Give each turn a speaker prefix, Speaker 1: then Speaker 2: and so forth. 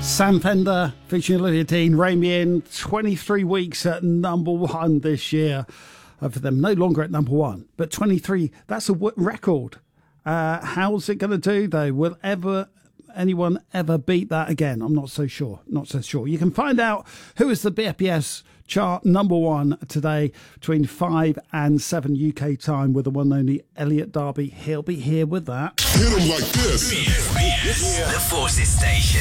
Speaker 1: Sam Fender featuring Olivia Dean, Rein Me In, 23 weeks at number one this year for them. No longer at number one, but 23, that's a record. How's it going to do, though? Will anyone ever beat that again? I'm not so sure. Not so sure. You can find out who is the BFBS chart number one today between 5 and 7 UK time with the one and only Elliot Darby. He'll be here with that.
Speaker 2: Hit him like this.
Speaker 3: BFBS, the Forces Station.